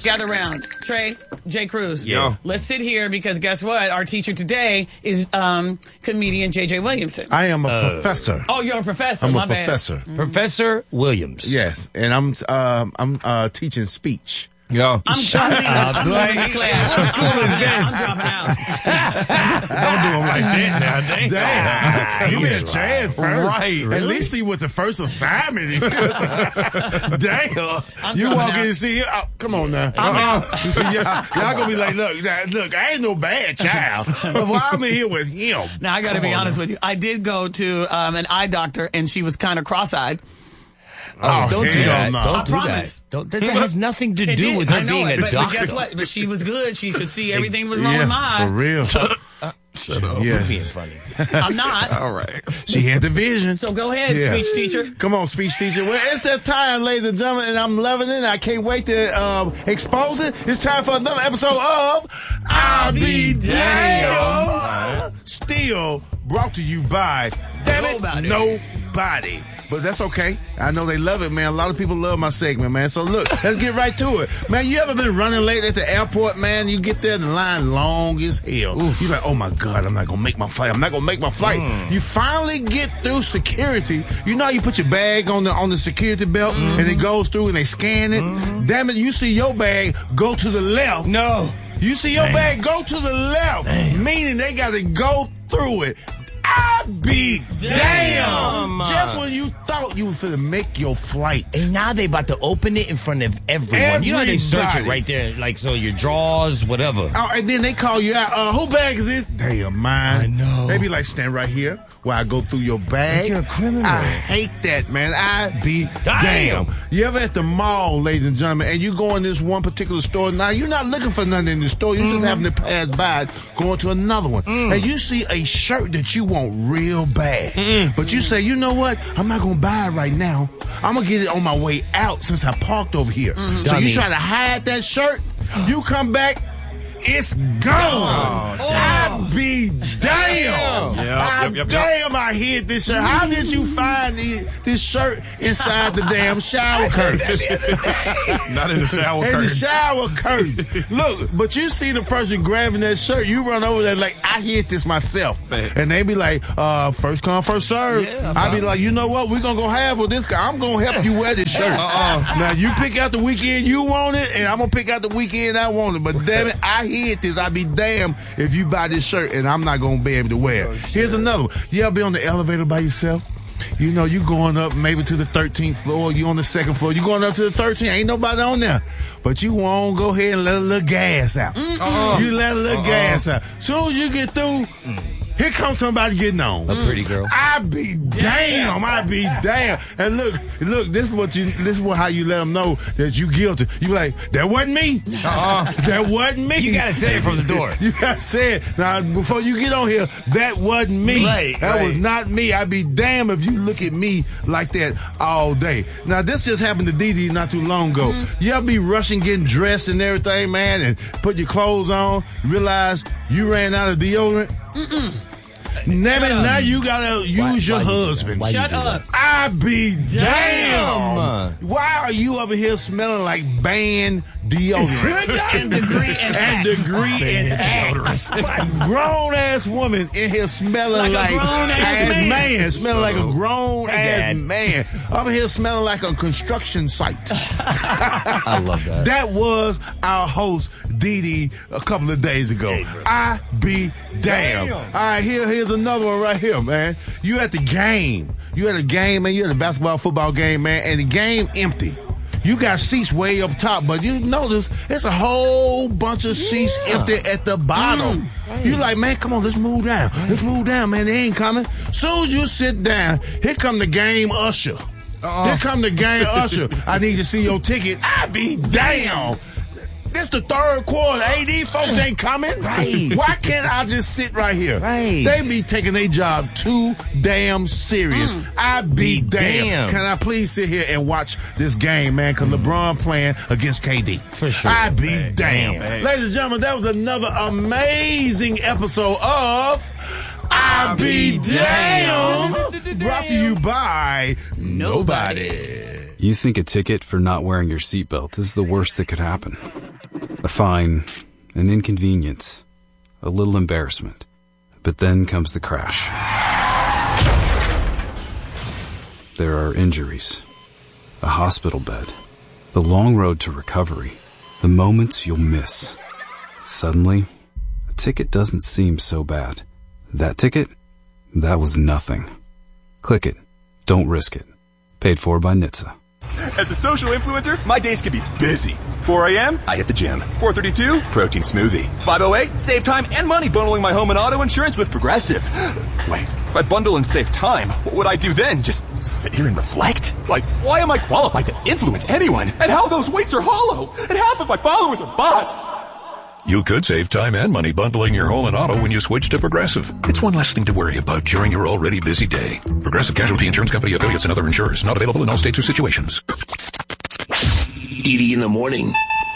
Gather round. Trey, Jay Cruz. Yeah. Let's sit here because guess what? Our teacher today is comedian J.J. Williamson. I am a professor. Oh, you're a professor. I'm My a bad. professor. Professor Williams. Yes, and I'm teaching speech. Yeah. I'm trying to What school is this? I'm dropping out. Don't do them like that now. Damn, give me a chance first. Right, At really? least see what the first assignment is. Damn, you walk in and see him. Oh, come on now. Y'all gonna be like, look, I ain't no bad child. But why I'm in here with him? Now, I got to be honest with you. I did go to an eye doctor, and she was kind of cross-eyed. Oh, Don't do hell that. no. Don't do promise. that. Don't, that has nothing to It do did. with her I know being it, a but doctor. guess what? But she was good. She could see everything was wrong Yeah, with my for eye. real. Shut up. Yeah. You're being funny. I'm not. All right. She had the vision. So go ahead, Yeah. speech teacher. Come on, speech teacher. Well, it's that time, ladies and gentlemen, and I'm loving it. I can't wait to expose it. It's time for another episode of I'll Be Damn. Still brought to you by Nobody. But that's okay. I know they love it, man. A lot of people love my segment, man. So look, let's get right to it. Man, you ever been running late at the airport, man? You get there, the line long as hell. You're like, oh my God, I'm not going to make my flight. You finally get through security. You know how you put your bag on the security belt and it goes through and they scan it? Damn it, you see your bag go to the left. No. You see your bag go to the left, meaning they got to go through it. I be damn! Just when you thought you were finna make your flight. And now they about to open it in front of everyone. You know they search it Everybody. right there, like so your drawers, whatever. Oh, and then they call you out. Who bag is this? Damn, mine. I know. They be like, stand right here while I go through your bag. Like you're a criminal. I hate that, man. I be damn. You ever at the mall, ladies and gentlemen, and you go in this one particular store. Now, you're not looking for nothing in the store. You just happen to pass by, going to another one. And you see a shirt that you want real bad. But you say, you know what? I'm not going to buy it right now. I'm going to get it on my way out since I parked over here. So you try to hide that shirt. You come back. It's gone. I be damn. Damn, I hid this shirt. How did you find this shirt inside the damn shower curtains? Not in the shower In the curtains. shower curtains. Look, but you see the person grabbing that shirt, you run over there like, I hid this myself. And they be like, first come, first serve. I be like, you know what? We're going to go half with this guy. I'm going to help you wear this shirt. Now, you pick out the weekend you want it, and I'm going to pick out the weekend I want it. But damn it, I hid this. I be damn if you buy this shirt, and I'm not going to be able to wear it. Here's another one. You ever be on the elevator by yourself? You know, you going up maybe to the 13th floor, you on the second floor, you going up to the 13th, ain't nobody on there. But you won't go ahead and let a little gas out. You let a little gas out. Soon as you get through, here comes somebody getting on. A pretty girl. I be damn. I be damn. And look, this is how you let them know that you guilty. You be like, that wasn't me. That wasn't me. You gotta say it from the door. You gotta say it. Now, before you get on here, that wasn't me. That was not me. I'd be damned if you look at me like that all day. Now, this just happened to Dee Dee not too long ago. Y'all be rushing, getting dressed and everything, man, and put your clothes on, realize you ran out of deodorant. Now you gotta use your husband. Shut up. I be damn. Why are you over here smelling like band deodorant? And degree and Axe. Grown ass woman in here smelling like a grown-ass man. Smelling like a grown ass man. Over here smelling like a construction site. I love that. That was our host, Dee Dee, a couple of days ago. I be damn. All right, here's another one right here, man. You at the game. You at a game, man. You at a basketball, football game, man, and the game empty. You got seats way up top, but you notice there's a whole bunch of seats empty at the bottom. You like, man, come on, let's move down. Let's move down, man. They ain't coming. Soon as you sit down, here come the game usher. Here come the game usher. I need to see your ticket. I be damn. This the third quarter. AD folks ain't coming. Right. Why can't I just sit right here? Right. They be taking their job too damn serious. I be damn. Can I please sit here and watch this game, man? Because LeBron playing against KD. For sure. I be damn. Damn. Ladies and gentlemen, that was another amazing episode of I Be Damn. Brought to you by Nobody. You think a ticket for not wearing your seatbelt is the worst that could happen. A fine, an inconvenience, a little embarrassment. But then comes the crash. There are injuries, a hospital bed, the long road to recovery, the moments you'll miss. Suddenly, a ticket doesn't seem so bad. That ticket? That was nothing. Click it. Don't risk it. Paid for by NHTSA. As a social influencer, my days can be busy. 4 a.m., I hit the gym. 4:32, protein smoothie. 5:08, save time and money bundling my home and auto insurance with Progressive. Wait, if I bundle and save time, what would I do then? Just sit here and reflect? Like, why am I qualified to influence anyone? And how those weights are hollow? And half of my followers are bots? You could save time and money bundling your home and auto when you switch to Progressive. It's one less thing to worry about during your already busy day. Progressive Casualty Insurance Company, affiliates, and other insurers. Not available in all states or situations. Edie in the morning.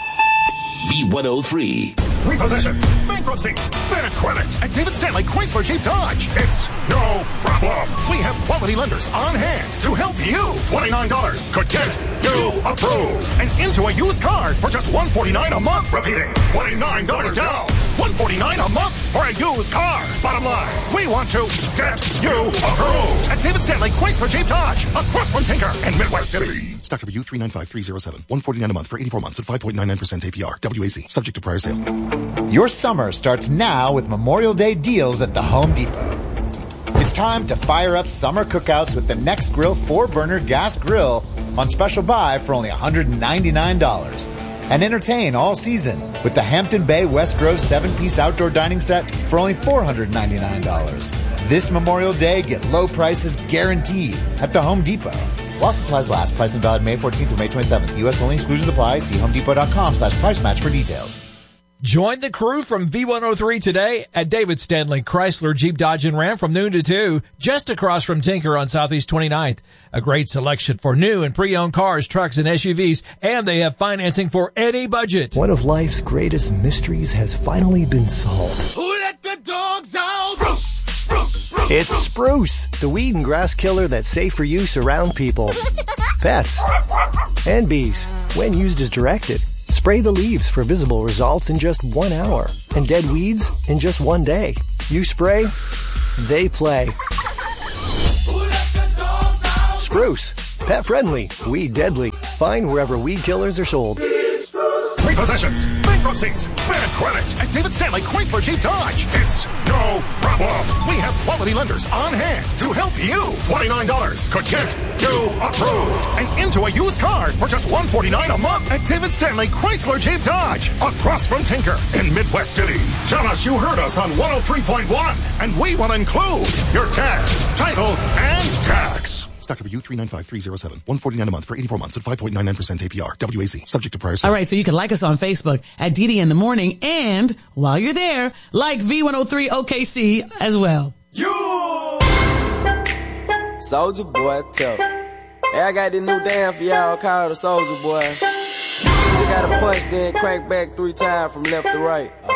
V103. Repossessions, bankruptcies, bad credit, and David Stanley Chrysler Jeep Dodge. It's no problem. We have quality lenders on hand to help you. $29 could get you approved and into a used car for just $149 a month. Repeating, $29 down, $149 a month for a used car. Bottom line, we want to get you approved at David Stanley Chrysler Jeep Dodge across from Tinker in Midwest City. Stock number U395307. $149 a month for 84 months at 5.99% APR. WAC. Subject to prior sale. Your summer starts now with Memorial Day deals at the Home Depot. It's time to fire up summer cookouts with the Next Grill 4-burner gas grill on special buy for only $199. And entertain all season with the Hampton Bay West Grove 7-piece outdoor dining set for only $499. This Memorial Day, get low prices guaranteed at the Home Depot. While supplies last, price and valid May 14th through May 27th. U.S. only, exclusions apply. See homedepot.com/price match for details. Join the crew from V103 today at David Stanley Chrysler Jeep Dodge and Ram from noon to 2, just across from Tinker on Southeast 29th. A great selection for new and pre-owned cars, trucks, and SUVs, and they have financing for any budget. One of life's greatest mysteries has finally been solved. Who let the dogs out? Spruce! Spruce! Spruce! It's Spruce, the weed and grass killer that's safe for use around people, pets, and bees when used as directed. Spray the leaves for visible results in just 1 hour and dead weeds in just 1 day. You spray, they play. Spruce, pet friendly, weed deadly. Find wherever weed killers are sold. Repossessions, bankruptcies, bad credit at David Stanley Chrysler Jeep Dodge. It's no problem. We have quality lenders on hand to help you. $29 could get you approved and into a used car for just $149 a month at David Stanley Chrysler Jeep Dodge across from Tinker in Midwest City. Tell us you heard us on 103.1 and we will include your tag, title, and tax. Stock number U395307. $149 a month for 84 months at 5.99% APR. WAC. Subject to prior sale. All right, so you can like us on Facebook at DD in the Morning, and while you're there, like V103 OKC as well. Soulja Boy, tough. Hey, I got this new dance for y'all called the Soulja Boy. You just gotta punch, then crank back 3 times from left to right.